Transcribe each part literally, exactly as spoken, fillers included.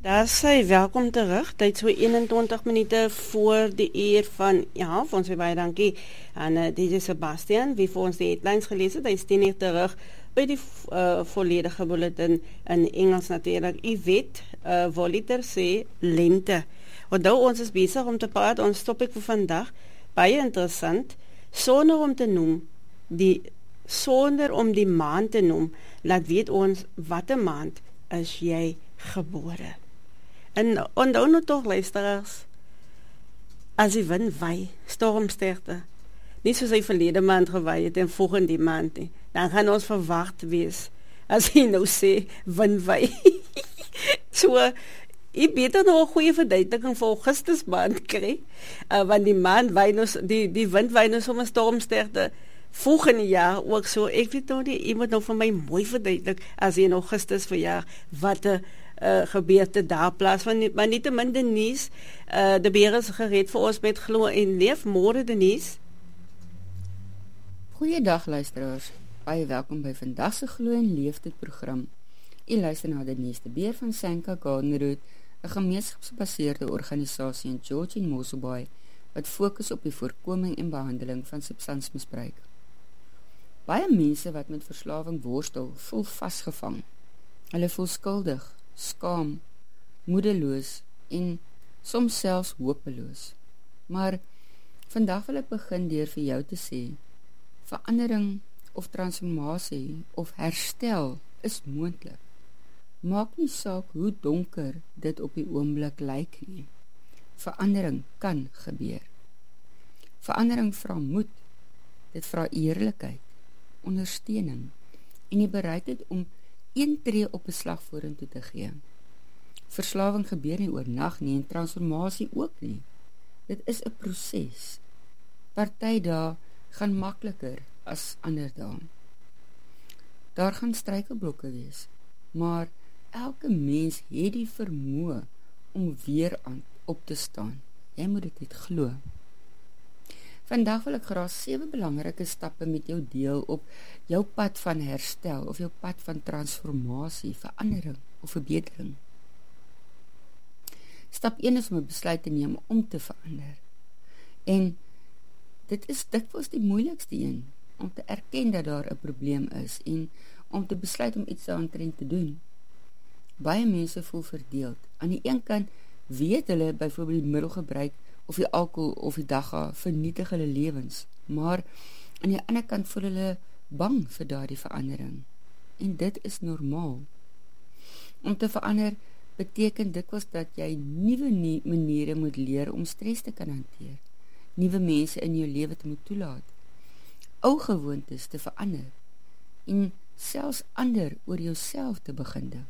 Daar sê welkom terug. Tyd so eenentwintig minute voor die uur van ja, vir ons baie dankie aan uh, D J Sebastian wie vir ons die headlines gelees het. Hy is tien uur terug by die uh, volledige bulletin in Engels natuurlik. U weet, uh, Voliter sê lente. Onthou ons is besig om te praat, ons topik vir vandag baie interessant, sonder om te noem die sonder om die maand te noem, laat weet ons watter maand is jy gebore. En onthou nou toch, luisteraars, as die wind waai, stormsterkte, nie soos hy verlede maand gewaai het en volgende maand nie, dan gaan ons verwacht wees, as hy nou sê, wind waai. So, jy beter nou een goeie verduideliking vir Augustus maand kry, uh, want die maand waai nou, die, die wind waai nou soms stormsterkte, volgende jaar ook so, ek weet nou nie, jy moet nou vir my mooi verduidelik, as jy in Augustus verjaar, wat die Uh, gebeurte daar plaas, van, maar nie te min Denise, uh, de beer is gereed vir ons met Glo en Leef. Môre Denise. Goeiedag luisteraars, baie welkom by vandagse Glo en Leef dit program. U luister na Denise de Beer van Sanka Gardenroute, 'n gemeenskapsgebaseerde organisasie in George en Mosselbaai, wat fokus op die voorkoming en behandeling van substansmisbruik. Baie mense wat met verslawing worstel, voel vasgevang. Hulle voel skuldig, skaam, moedeloos en soms selfs hopeloos. Maar vandag wil ek begin deur vir jou te sê, verandering of transformasie of herstel is moontlik. Maak nie saak hoe donker dit op die oomblik lyk nie. Verandering kan gebeur. Verandering vra moed, dit vra eerlikheid, ondersteuning en die bereidheid om een tree op 'n slag vorentoe te gee. Verslawing gebeur nie oornag nie en transformasie ook nie. Dit is 'n proses. Party dae gaan makliker as ander dae. Daar gaan struikelblokke wees, maar elke mens het die vermoë om weer aan op te staan. Jy moet dit net glo. Vandag wil ek graag sewe belangrike stappe met jou deel op jou pad van herstel of jou pad van transformasie, verandering of verbetering. Stap een is om 'n besluit te neem om te verander. En dit is dikwels die moeilikste een, om te erken dat daar 'n probleem is en om te besluit om iets daaraan te doen. Baie mense voel verdeeld. Aan die een kant weet hulle byvoorbeeld die middelgebruik of die alkohol of die dagga vernietig hulle lewens, maar aan die ander kant voel hulle bang vir daardie verandering. En dit is normaal. Om te verander beteken dikwels dat jy nuwe nie maniere moet leer om stres te kan hanteer, nuwe mense in jou lewe te moet toelaat, ou gewoontes te verander en selfs ander oor jouself te begin dink.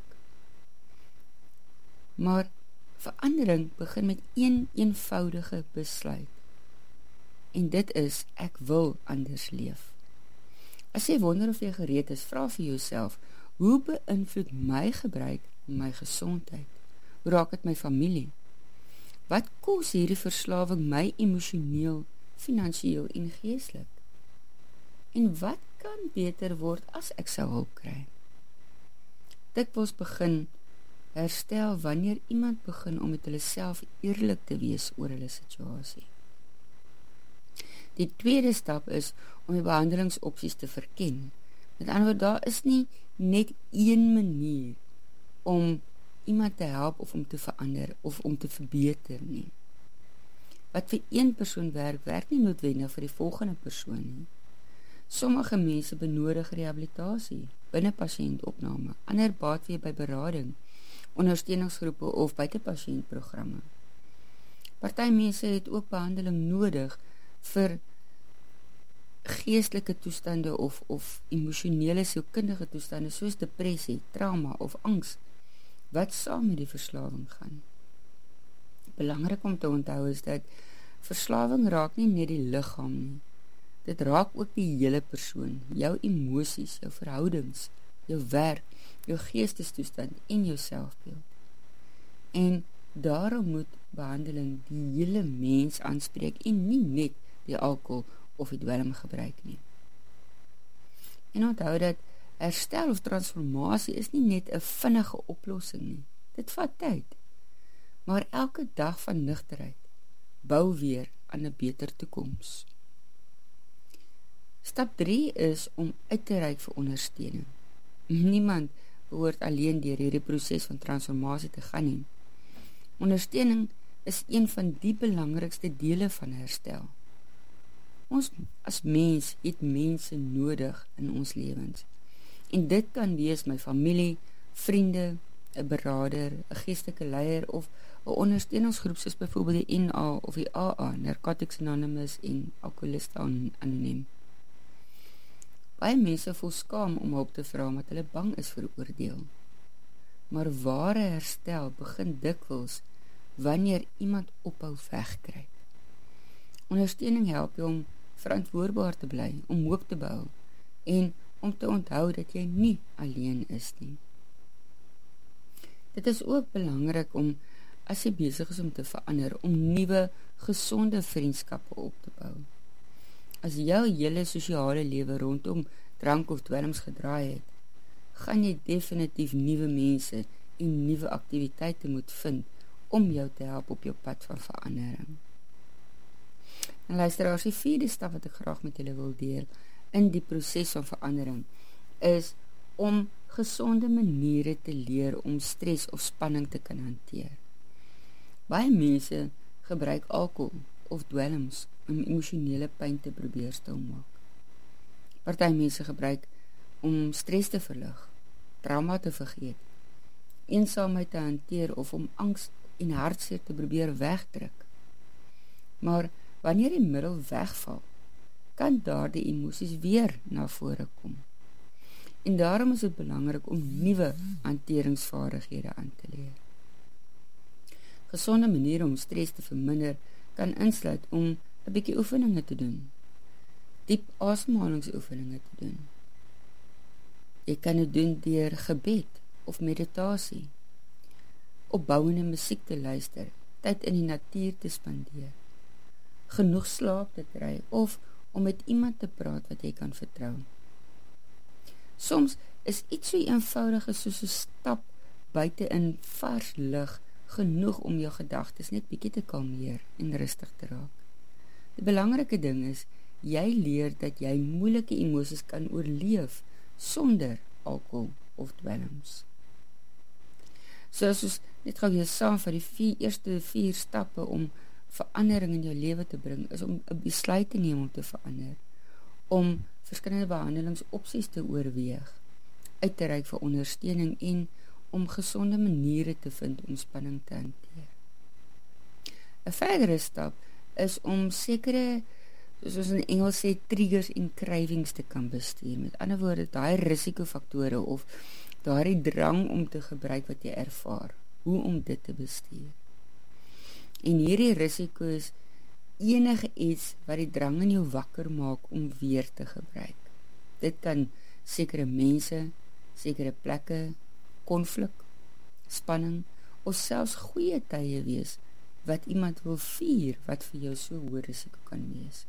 Maar verandering begin met een eenvoudige besluit. En dit is, ek wil anders leef. As jy wonder of jy gereed is, vra vir jouself, hoe beïnvloed my gebruik my gesondheid? Hoe raak dit my familie? Wat kos hierdie verslawing my emosioneel, finansiëel en geestelik? En wat kan beter word as ek sou hulp kry? Dikwels begin herstel wanneer iemand begin om met hulle self eerlik te wees oor hulle situasie. Die tweede stap is om die behandelingsopsies te verken. Met ander woord, daar is nie net een manier om iemand te help of om te verander of om te verbeter nie. Wat vir een persoon werk, werk nie noodwendig vir die volgende persoon nie. Sommige mense benodig rehabilitasie, binne pasiëntopname, ander baat weer by berading, ondersteuningsgroepe of buitepasiëntprogramme. Party mense het ook behandeling nodig vir geestelike toestande of, of emosionele sielkundige toestande soos depressie, trauma of angs, wat saam met die verslawing gaan. Belangrik om te onthou is dat verslawing raak nie net die liggaam nie. Dit raak ook die hele persoon, jou emosies, jou verhoudings, jou werk, jou geestestoestand en jou selfbeeld. En daarom moet behandeling die hele mens aanspreek en nie net die alkohol of die dwelm gebruik nie. En onthou dat herstel of transformasie is nie net 'n vinnige oplossing nie. Dit vat tyd. maar elke dag van nugterheid bou weer aan 'n beter toekoms. Stap drie is om uit te reik vir ondersteuning. Niemand behoort alleen deur hierdie proses van transformasie te gaan nie. Ondersteuning is een van die belangrikste dele van herstel. Ons as mens het mense nodig in ons lewens. En dit kan wees my familie, vriende, 'n beraader, 'n geestelike leier of 'n ondersteuningsgroep soos byvoorbeeld die N A of die A A, Narcotics Anonymous en Alcoholiste Anoniem. Baie mense voel skaam om hulp te vra omdat hulle bang is vir oordeel. Maar ware herstel begin dikwels wanneer iemand ophou wegkruip. Ondersteuning help jou om verantwoordbaar te bly, om hoop te bou en om te onthou dat jy nie alleen is nie. Dit is ook belangrik om, as jy besig is om te verander, om nuwe, gesonde vriendskappe op te bou. As jou hele sosiale lewe rondom drank of dwelms gedraai het, gaan jy definitief nuwe mense en nuwe aktiwiteite moet vind om jou te help op jou pad van verandering. En luisteraars, die vierde stap wat ek graag met julle wil deel in die proses van verandering is om gesonde maniere te leer om stres of spanning te kan hanteer. Baie mense gebruik alkohol of dwelms om emosionele pyn te probeer stilmaak. Party mense gebruik om stres te verlig, trauma te vergeet, eensaamheid te hanteer of om angs en hartseer te probeer wegdruk. Maar wanneer die middel wegval, kan daardie emosies weer na vore kom. En daarom is dit belangrik om nuwe hanteringsvaardighede aan te leer. Gesonde maniere om stres te verminder kan insluit om 'n bietjie oefeninge te doen, diep asemhalingsoefeninge te doen. Jy kan dit doen deur gebed of meditasie, opbouende musiek te luister, tyd in die natuur te spandeer, genoeg slaap te kry of om met iemand te praat wat jy kan vertrou. Soms is iets so eenvoudig soos 'n stap buite in vars lug genoeg om jou gedagtes net bietjie te kalmeer en rustig te raak. Die belangrike ding is, jy leer dat jy moeilike emosies kan oorleef sonder alkohol of dwelms. So as ons net gou weer saam vir die vier, eerste vier stappe om verandering in jou lewe te bring, is om 'n besluit te neem om te verander, om verskillende behandelingsopsies te oorweeg, uit te reik vir ondersteuning en om gesonde maniere te vind om spanning te hanteer. 'n Verdere stap is om sekere, soos ons in Engels sê, triggers en cravings te kan bestuur. Met ander woorde, daai risikofaktore of daai drang om te gebruik wat jy ervaar, hoe om dit te bestuur. En hierdie risiko is enige iets wat die drang in jou wakker maak om weer te gebruik. Dit kan sekere mense, sekere plekke, konflik, spanning of selfs goeie tye wees wat iemand wil vier wat vir jou so hoë risiko kan wees.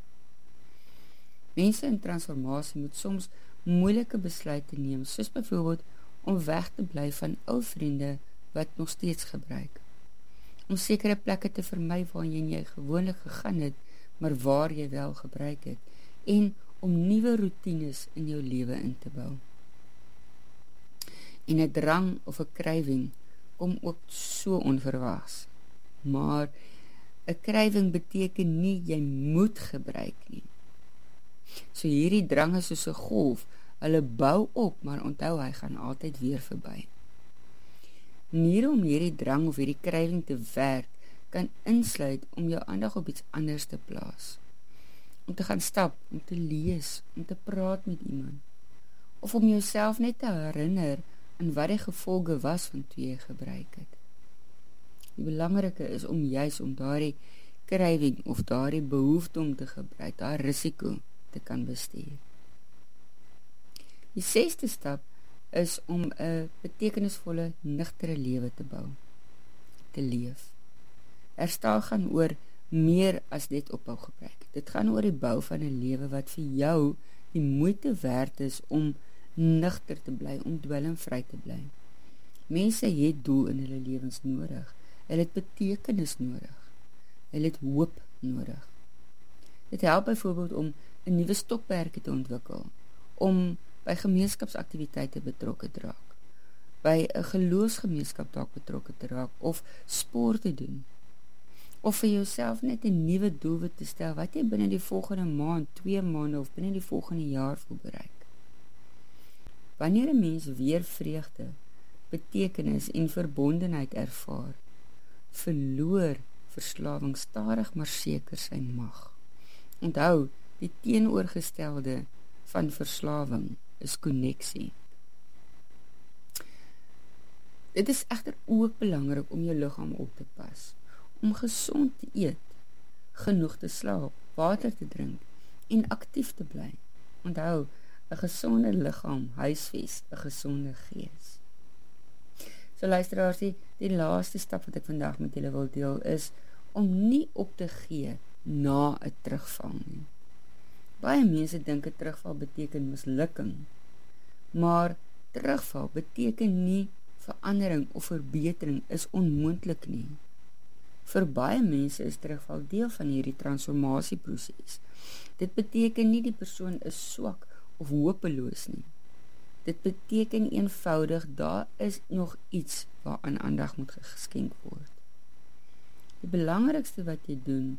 Mense in transformasie moet soms moeilike besluite neem, soos byvoorbeeld om weg te bly van ou vriende wat nog steeds gebruik, om sekere plekke te vermy waarheen jy gewoonlik gegaan het, maar waar jy wel gebruik het, en om nuwe roetines in jou lewe in te bou. En 'n drang of 'n craving kom ook so onverwags. Maar 'n craving beteken nie jy moet gebruik nie. So hierdie drang is soos 'n golf, hulle bou op, maar onthou hy gaan altyd weer verby. Maniere om hierdie drang of hierdie craving te werk, kan insluit om jou aandag op iets anders te plaas. Om te gaan stap, om te lees, om te praat met iemand. Of om jouself net te herinner aan wat die gevolge was van toe jy gebruik het. Die belangrike is om juis om daardie craving of daardie behoefte om te gebruik, daardie risiko te kan bestuur. Die sesde stap is om 'n betekenisvolle, nugtere lewe te bou, te leef. Herstel gaan oor meer as net ophou gebruik. Dit gaan oor die bou van 'n lewe wat vir jou die moeite werd is om nugter te bly, om dwelmvry te bly. Mense het doel in hulle lewens nodig, Hulle het betekenis nodig. Hulle het hoop nodig. Dit help byvoorbeeld om 'n nuwe stokperdjie te ontwikkel, om by gemeenskapsaktiwiteite betrokke te raak, by 'n geloofsgemeenskap dalk betrokke te raak, of sport te doen, of vir jouself net 'n nuwe doelwit te stel, wat jy binne die volgende maand, twee maande, of binne die volgende jaar wil bereik. Wanneer 'n mens weer vreugde, betekenis en verbondenheid ervaar, verloor verslawing stadig maar seker sy mag. Onthou, die teenoorgestelde van verslawing is koneksie. Dit is egter ook belangrik om jou liggaam op te pas, om gesond te eet, genoeg te slaap, water te drink en aktief te bly. Onthou, 'n gesonde liggaam huisves 'n gesonde gees. So luisteraars, die, die laaste stap wat ek vandag met julle wil deel is om nie op te gee na 'n terugval nie. Baie mense dink 'n terugval beteken mislukking, maar terugval beteken nie verandering of verbetering is onmoontlik nie. Vir baie mense is terugval deel van hierdie transformasieproses. Dit beteken nie die persoon is swak of hopeloos nie. Dit beteken eenvoudig, daar is nog iets waaraan aandag moet geskenk word. Die belangrikste wat jy doen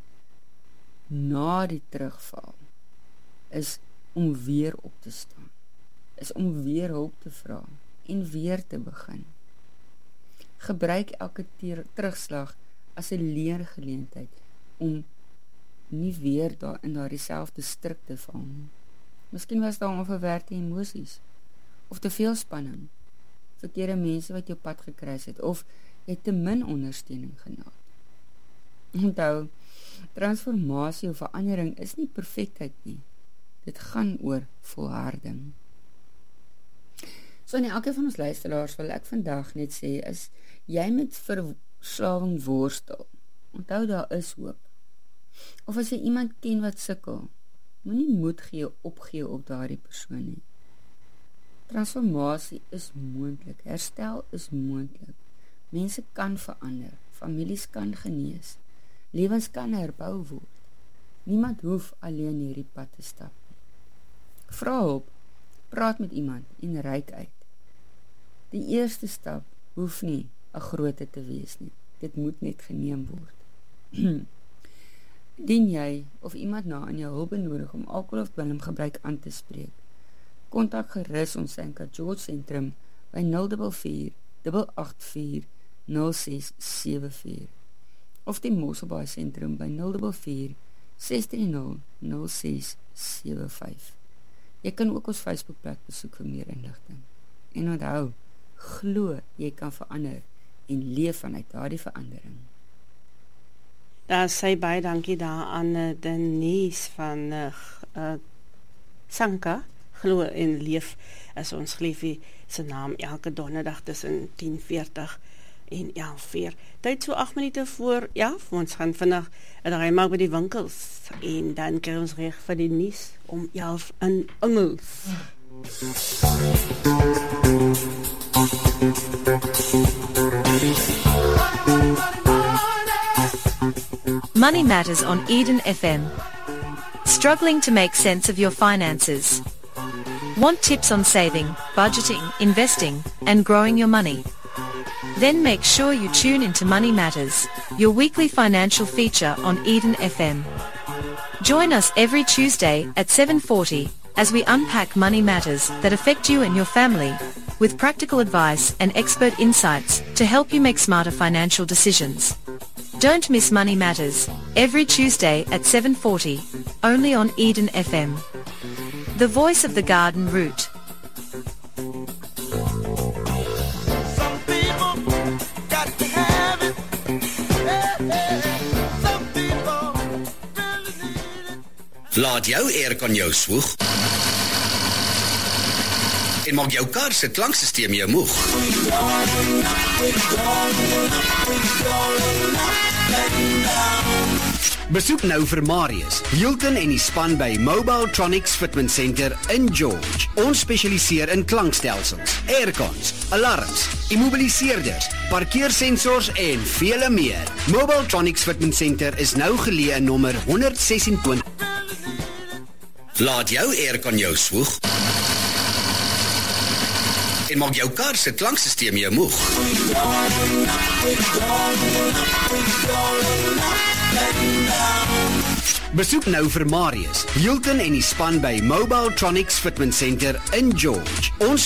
na die terugval is om weer op te staan, is om weer hulp te vra en weer te begin. Gebruik elke terugslag as 'n leergeleentheid om nie weer daar in daardie selfde strik te val nie. Miskien was daar onverwerkte emosies, of te veel spanning, verkeerde mense wat jou pad gekruis het, of jy het te min ondersteuning gehad. Onthou, transformasie of verandering is nie perfektheid nie. Dit gaan oor volharding. So in elke van ons luisteraars wil ek vandag net sê, as jy met verslawing worstel, onthou daar is hoop. Of as jy iemand ken wat sukkel, moenie moed gee opgee op daardie persoon nie. Transformasie is moontlik, herstel is moontlik. Mense kan verander, families kan genees, lewens kan herbou word. Niemand hoef alleen hierdie pad te stap nie. Vra hulp, praat met iemand en reik uit. Die eerste stap hoef nie 'n grootte te wees nie. Dit moet net geneem word. Dien jy of iemand na aan jou hulp benodig om alkohol of dwelmgebruik aan te spreek, kontak gerus ons Sanka George Sentrum by nul vier vier, agt agt vier, nul ses sewe vier of die Mosselbaai Sentrum by nul vier vier, ses drie nul, nul ses sewe vyf. Jy kan ook ons Facebookblad besoek vir meer inligting. En onthou, glo jy kan verander en leef vanuit daardie verandering. Daar sê baie dankie daar aan uh, Denise van uh, uh, Sanka, glo en leef, as ons geliefie se naam elke donderdag tussen tien veertig en elf uur. Tyd so agt minute voor elf, ons gaan vandag ry maak by die winkels en dan kry ons reg vir die nuus om elf in Engels. Money Matters on Eden F M. Struggling to make sense of your finances? Want tips on saving, budgeting, investing, and growing your money? Then make sure you tune into Money Matters, your weekly financial feature on Eden F M. Join us every Tuesday at seven forty as we unpack money matters that affect you and your family, with practical advice and expert insights to help you make smarter financial decisions. Don't miss Money Matters, every Tuesday at seven forty, only on Eden F M. The voice of the garden route. Some people got to have it. Hey, hey. Some people really need it. Laat jou aircon jou swoeg. en maak jou kar se klanksysteem jou moeg. Besoek nou vir Marius, Hilton en die span by Mobile Tronics Fitment Center in George. Ons spesialiseer in klankstelsels, aircons, alarms, immobiliseerders, parkeersensors en vele meer. Mobile Tronics Fitment Center is nou geleë in nommer honderd ses en twintig. Laat jou aircon jou swoeg en maak jou kar se klanksysteem jou moeg. Besoek nou vir Marius, Hilton en die span by Mobile Tronics Fitment Center in George. Ons